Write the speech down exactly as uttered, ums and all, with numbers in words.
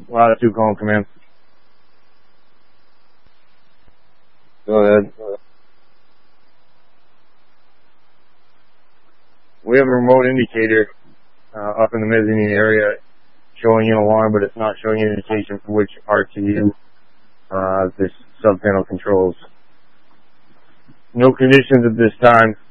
Wow, that's two calling command. Go ahead. We have a remote indicator uh, up in the mezzanine area showing an alarm, but it's not showing an indication for which R T U uh, this sub-panel controls. No conditions at this time.